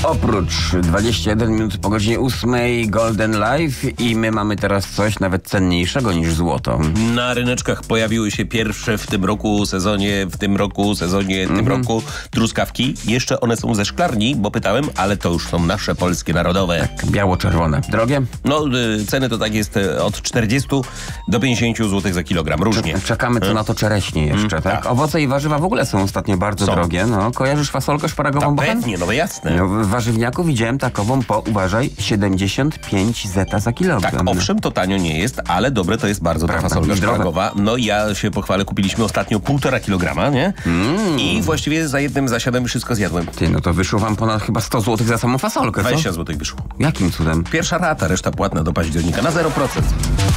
Oprócz 21 minut po godzinie 8 Golden Life i my mamy teraz coś nawet cenniejszego niż złoto. Na ryneczkach pojawiły się pierwsze w tym roku sezonie truskawki. Jeszcze one są ze szklarni, bo pytałem, ale to już są nasze polskie narodowe. Tak, biało-czerwone. Drogie? No, ceny to tak jest od 40 do 50 zł za kilogram, różnie. Czekamy tu na to czereśnie jeszcze, tak? tak. Owoce i warzywa w ogóle są ostatnio bardzo drogie. No, kojarzysz fasolkę szparagową? No Bochem? pewnie, no jasne. No, w warzywniaku widziałem takową po, uważaj, 75 zeta za kilogram. Tak, owszem, to tanio nie jest, ale dobre to jest bardzo ta fasolka szparagowa. No ja się pochwalę, kupiliśmy ostatnio 1,5 kilograma, nie? I właściwie za jednym zasiadem wszystko zjadłem. Ty, no to wyszło wam ponad chyba 100 zł za samą fasolkę, co? 20 zł wyszło. Jakim cudem? Pierwsza rata, reszta płatna do października na 0%.